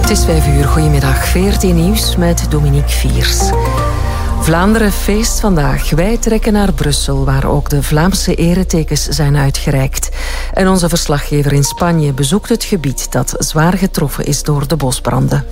Het is 5:00, goedemiddag. VRT Nieuws met Dominique Viers. Vlaanderen feest vandaag. Wij trekken naar Brussel, waar ook de Vlaamse eretekens zijn uitgereikt. En onze verslaggever in Spanje bezoekt het gebied dat zwaar getroffen is door de bosbranden.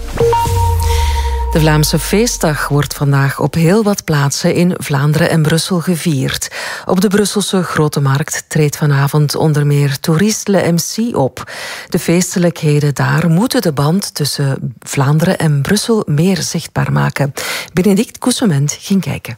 De Vlaamse feestdag wordt vandaag op heel wat plaatsen in Vlaanderen en Brussel gevierd. Op de Brusselse Grote Markt treedt vanavond onder meer Touriste Le MC op. De feestelijkheden daar moeten de band tussen Vlaanderen en Brussel meer zichtbaar maken. Benedict Coussement ging kijken.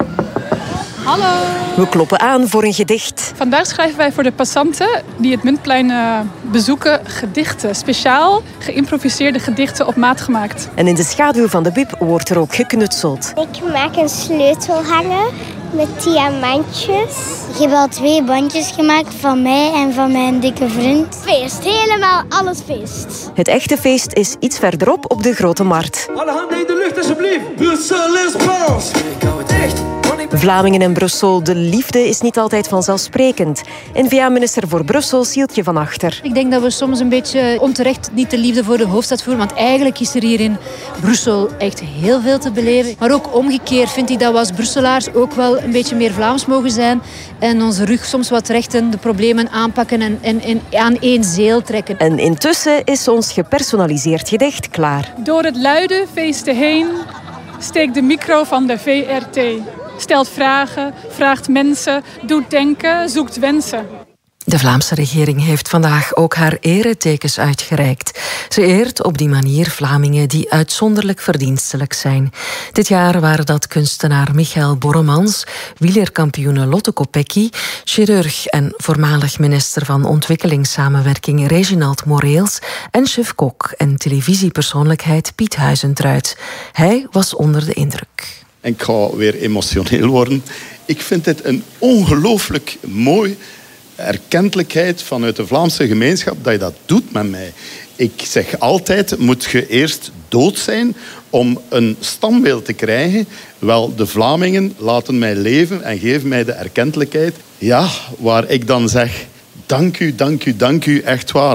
Hallo. We kloppen aan voor een gedicht. Vandaag schrijven wij voor de passanten die het Muntplein bezoeken gedichten. Speciaal geïmproviseerde gedichten op maat gemaakt. En in de schaduw van de bib wordt er ook geknutseld. Ik maak een sleutelhanger met diamantjes. Ik heb al 2 bandjes gemaakt van mij en van mijn dikke vriend. Feest, helemaal alles feest. Het echte feest is iets verderop op de Grote Markt. Alle handen in de lucht alsjeblieft. Brussel is Frans. Ik hou het echt. Vlamingen en Brussel, de liefde is niet altijd vanzelfsprekend. N-VA-minister voor Brussel, Sieltje van Achter. Ik denk dat we soms een beetje onterecht niet de liefde voor de hoofdstad voeren. Want eigenlijk is er hier in Brussel echt heel veel te beleven. Maar ook omgekeerd vind ik dat we als Brusselaars ook wel een beetje meer Vlaams mogen zijn. En onze rug soms wat rechten, de problemen aanpakken en aan één zeel trekken. En intussen is ons gepersonaliseerd gedicht klaar. Door het luide feesten heen steekt de micro van de VRT. Stelt vragen, vraagt mensen, doet denken, zoekt wensen. De Vlaamse regering heeft vandaag ook haar eretekens uitgereikt. Ze eert op die manier Vlamingen die uitzonderlijk verdienstelijk zijn. Dit jaar waren dat kunstenaar Michael Borremans, wielerkampioene Lotte Kopecky, chirurg en voormalig minister van Ontwikkelingssamenwerking Reginald Moreels en chef-kok en televisiepersoonlijkheid Piet Huizentruid. Hij was onder de indruk. En ik ga weer emotioneel worden. Ik vind dit een ongelooflijk mooi erkentelijkheid vanuit de Vlaamse gemeenschap dat je dat doet met mij. Ik zeg altijd, moet je eerst dood zijn om een standbeeld te krijgen? Wel, de Vlamingen laten mij leven en geven mij de erkentelijkheid. Ja, waar ik dan zeg, dank u, dank u, dank u, echt waar.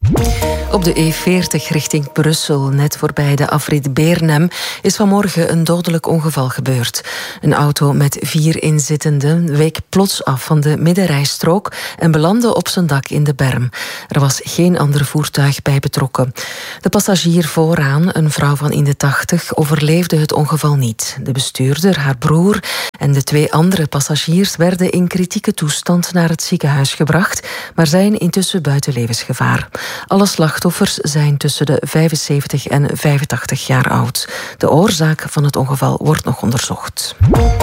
Op de E40 richting Brussel, net voorbij de afrit Beernem, is vanmorgen een dodelijk ongeval gebeurd. Een auto met 4 inzittenden week plots af van de middenrijstrook en belandde op zijn dak in de berm. Er was geen ander voertuig bij betrokken. De passagier vooraan, een vrouw van in de 80, overleefde het ongeval niet. De bestuurder, haar broer en de 2 andere passagiers werden in kritieke toestand naar het ziekenhuis gebracht, maar zijn intussen buiten levensgevaar. Alle slachtoffers zijn tussen de 75 en 85 jaar oud. De oorzaak van het ongeval wordt nog onderzocht.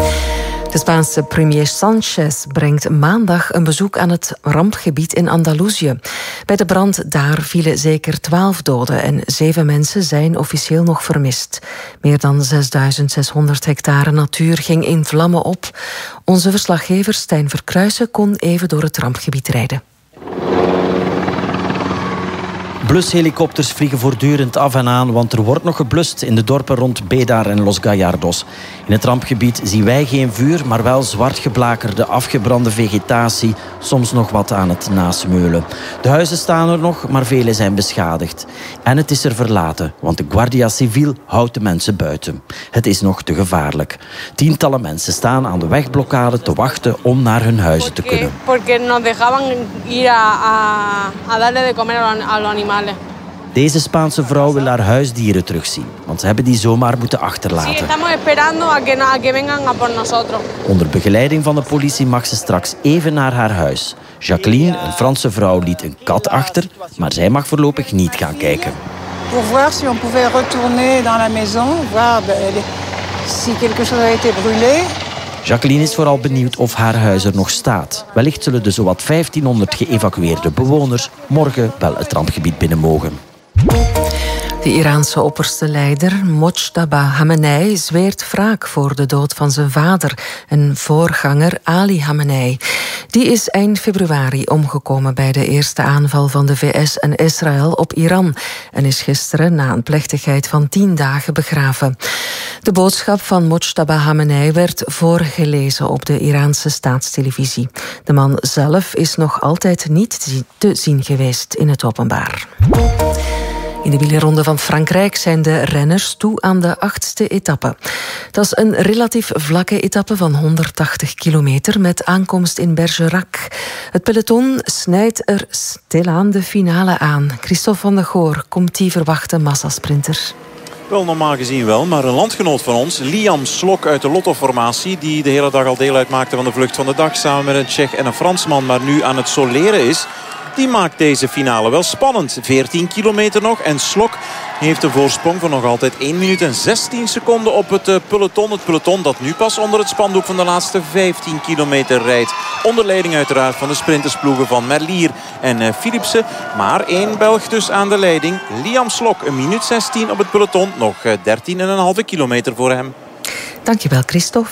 De Spaanse premier Sánchez brengt maandag een bezoek aan het rampgebied in Andalusië. Bij de brand daar vielen zeker 12 doden en 7 mensen zijn officieel nog vermist. Meer dan 6.600 hectare natuur ging in vlammen op. Onze verslaggever Stijn Verkruijsen kon even door het rampgebied rijden. Blushelikopters vliegen voortdurend af en aan, want er wordt nog geblust in de dorpen rond Bédar en Los Gallardos. In het rampgebied zien wij geen vuur, maar wel zwart geblakerde, afgebrande vegetatie, soms nog wat aan het nasmeulen. De huizen staan er nog, maar vele zijn beschadigd. En het is er verlaten, want de Guardia Civil houdt de mensen buiten. Het is nog te gevaarlijk. Tientallen mensen staan aan de wegblokkade te wachten om naar hun huizen te kunnen. Porque nos dejaban ir a darle de comer a los animales. Deze Spaanse vrouw wil haar huisdieren terugzien, want ze hebben die zomaar moeten achterlaten. Onder begeleiding van de politie mag ze straks even naar haar huis. Jacqueline, een Franse vrouw, liet een kat achter, maar zij mag voorlopig niet gaan kijken. Pour voir si on pouvait retourner dans la maison, voir si quelque chose a été brûlé. Jacqueline is vooral benieuwd of haar huis er nog staat. Wellicht zullen de zowat 1500 geëvacueerde bewoners morgen wel het rampgebied binnen mogen. De Iraanse opperste leider Mojtaba Khamenei zweert wraak voor de dood van zijn vader en voorganger Ali Khamenei. Die is eind februari omgekomen bij de eerste aanval van de VS en Israël op Iran en is gisteren na een plechtigheid van 10 dagen begraven. De boodschap van Mojtaba Khamenei werd voorgelezen op de Iraanse staatstelevisie. De man zelf is nog altijd niet te zien geweest in het openbaar. In de wielerronde van Frankrijk zijn de renners toe aan de 8e etappe. Dat is een relatief vlakke etappe van 180 kilometer met aankomst in Bergerac. Het peloton snijdt er stilaan de finale aan. Christophe van der Goor komt die verwachte massasprinter. Wel, normaal gezien wel, maar een landgenoot van ons, Liam Slok uit de Lotto-formatie, die de hele dag al deel uitmaakte van de vlucht van de dag samen met een Tsjech en een Fransman, maar nu aan het soleren is, die maakt deze finale wel spannend. 14 kilometer nog en Slok heeft een voorsprong van nog altijd 1 minuut en 16 seconden op het peloton. Het peloton dat nu pas onder het spandoek van de laatste 15 kilometer rijdt. Onder leiding uiteraard van de sprintersploegen van Merlier en Philipsen. Maar 1 Belg dus aan de leiding. Liam Slok, 1 minuut 16 op het peloton. Nog 13,5 kilometer voor hem. Dankjewel, Christophe.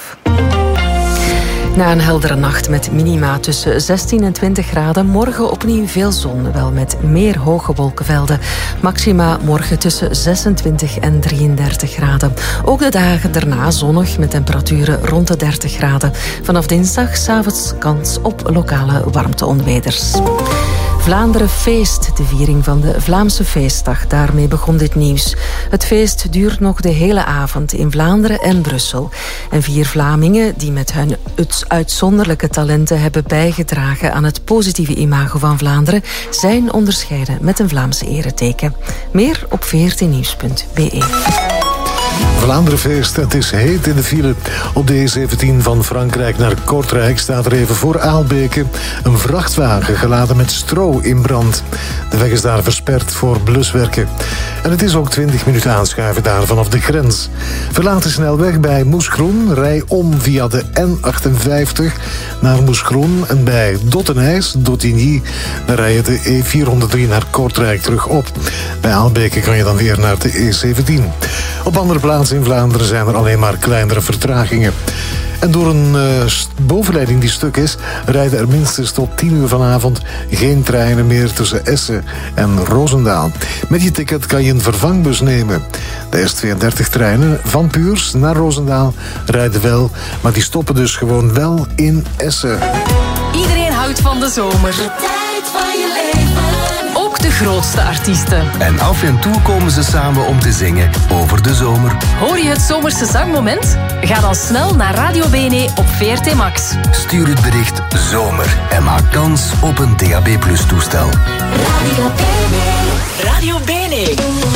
Na een heldere nacht met minima tussen 16 en 20 graden. Morgen opnieuw veel zon, wel met meer hoge wolkenvelden. Maxima morgen tussen 26 en 33 graden. Ook de dagen daarna zonnig met temperaturen rond de 30 graden. Vanaf dinsdag 's avonds kans op lokale warmteonweders. Vlaanderen feest, de viering van de Vlaamse feestdag. Daarmee begon dit nieuws. Het feest duurt nog de hele avond in Vlaanderen en Brussel. En 4 Vlamingen die met hun uitzonderlijke talenten hebben bijgedragen aan het positieve imago van Vlaanderen zijn onderscheiden met een Vlaamse ereteken. Meer op vrtnieuws.be. Vlaanderenfeest, het is heet in de file. Op de E17 van Frankrijk naar Kortrijk staat er even voor Aalbeke een vrachtwagen geladen met stro in brand. De weg is daar versperd voor bluswerken. En het is ook 20 minuten aanschuiven daar vanaf de grens. Verlaat de snelweg bij Moesgroen, rij om via de N58 naar Moesgroen. En bij Dottenijs, Dottigny, dan rij je de E403 naar Kortrijk terug op. Bij Aalbeke kan je dan weer naar de E17. Op andere plaatsen in Vlaanderen zijn er alleen maar kleinere vertragingen. En door een bovenleiding die stuk is, rijden er minstens tot 10 uur vanavond geen treinen meer tussen Essen en Roosendaal. Met je ticket kan je een vervangbus nemen. De S32-treinen van Puurs naar Roosendaal rijden wel, maar die stoppen dus gewoon wel in Essen. Iedereen houdt van de zomer. De tijd van je leven. Ook de grootste artiesten. En af en toe komen ze samen om te zingen over de zomer. Hoor je het zomerse zangmoment? Ga dan snel naar Radio Bene op VRT Max. Stuur het bericht zomer en maak kans op een DAB+ toestel. Radio Bene. Radio Bene.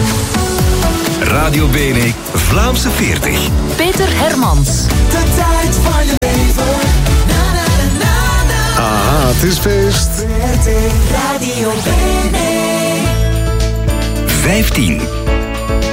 Radio Bene, Vlaamse 40. Peter Hermans. De tijd van je leven. Aha, het is feest. Radio Bene. 15.